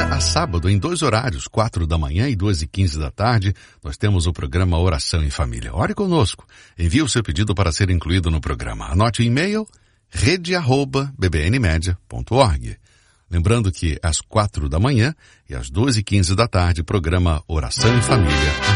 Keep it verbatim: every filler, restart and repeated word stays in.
segunda a sábado, em dois horários, quatro da manhã e duas e quinze da tarde, nós temos o programa Oração em Família. Ore conosco. Envie o seu pedido para ser incluído no programa. Anote o e-mail rede arroba b b n media ponto org. Lembrando que às quatro da manhã e às duas e quinze da tarde, programa Oração em Família.